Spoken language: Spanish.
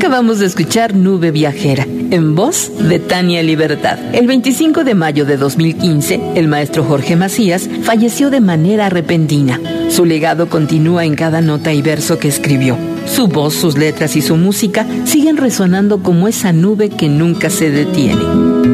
Acabamos de escuchar Nube Viajera, en voz de Tania Libertad. El 25 de mayo de 2015, el maestro Jorge Macías falleció de manera repentina. Su legado continúa en cada nota y verso que escribió. Su voz, sus letras y su música siguen resonando como esa nube que nunca se detiene.